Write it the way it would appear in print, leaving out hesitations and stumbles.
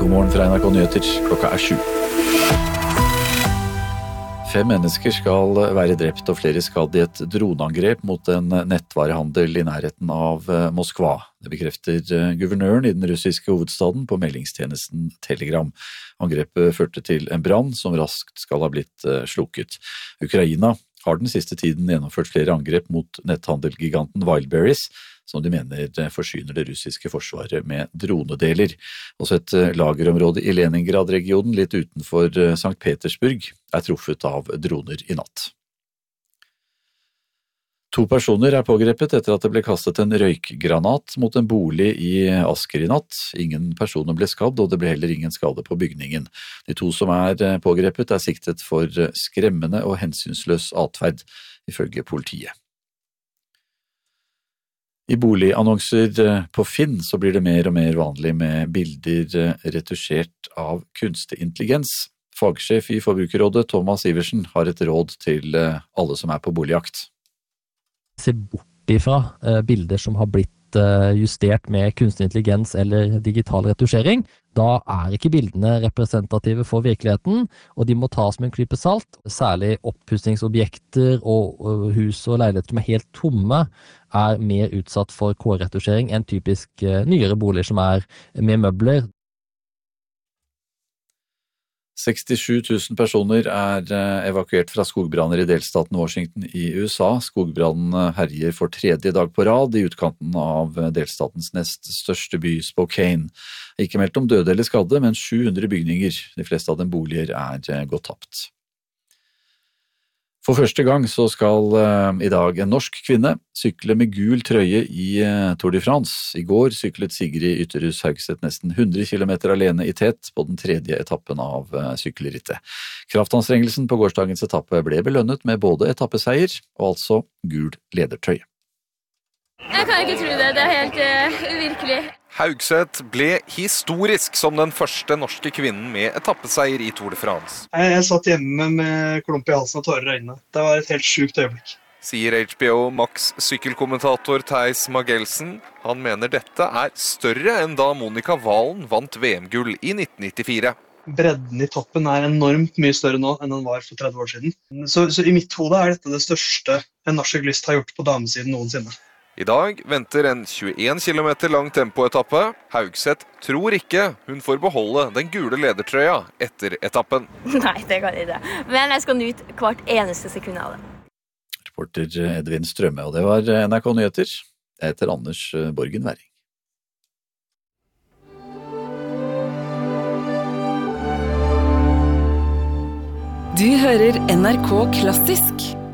God morgen fra NRK Nyheter, klokka 7. 5 mennesker skal være drept og flere skadd i et droneangrep mot en nettvarehandel i nærheten av Moskva. Det bekrefter guvernøren i den russiske hovedstaden på meldingstjenesten Telegram. Angrepet førte til en brann som raskt skal ha blitt slukket. Ukraina har den siste tiden gjennomført flere angrep mot netthandelgiganten Wildberries, som de mener forsyner det russiske forsvaret med dronedeler. Også et lagerområde i Leningrad-regionen litt utenfor St. Petersburg er truffet av droner i natt. 2 personer er pågrepet etter at det ble kastet en røykgranat mot en bolig i Asker i natt. Ingen personer ble skadd, og det ble heller ingen skade på bygningen. De 2 som er pågrepet er siktet for skremmende og hensynsløs atferd, ifølge politiet. I boligannonser på Finn så blir det mer og mer vanlig med bilder retusjert av kunstig intelligens. Fagsjef i Forbrukerrådet Thomas Iversen har et råd til alle som er på boligjakt. Se bort ifra bilder som har blitt justert med kunstig intelligens eller digital retusjering. Da er ikke bildene representative for virkeligheten, og de må tas med en klype salt. Særlig oppussingsobjekter og hus og leiligheter som er helt tomme er mer utsatt for K-retusjering enn typisk nyere boliger som er med møbler. 67 000 personer er evakuert fra skogbranner i delstaten Washington i USA. Skogbrannen herjer for 3. dag på rad i utkanten av delstatens nest største by, Spokane. Ikke meldt om døde eller skadde, men 700 bygninger, de fleste av dem boliger, er gått tapt. For første gang så skal i dag en norsk kvinne sykle med gul trøye i Tour de France. I går syklet Sigrid Ytterhus Haugseth nesten 100 kilometer alene i tet på den 3. etappen av sykkelrittet. Kraftanstrengelsen på gårsdagens etappe ble belønnet med både etappeseier og altså gul ledertrøye. Jeg kan ikke tro det, det er helt uvirkelig. Haugseth ble historisk som den første norske kvinnen med etappeseier i Tour de France. Jeg satt hjemme med klump i halsen og tårer i øynene. Det var et helt sjukt øyeblikk. Sier HBO Max sykkelkommentator Theis Magelsen. Han mener dette er større enn da Monica Walen vant VM-gull i 1994. Bredden i toppen er enormt mye større nå enn den var for 30 år siden. Så i mitt hode er dette det største en norsk syklist har gjort på damesiden noensinne. I dag venter en 21 km lang tempoetappe. Haugseth tror ikke hun får beholde den gule ledertrøya etter etappen. Nei, det kan jeg ikke. Men jeg skal nyte hvert eneste sekund av det. Reporter Edvin Strømme, og det var NRK Nyheter. Jeg heter Anders Borgen Væring. Du hører NRK Klassisk.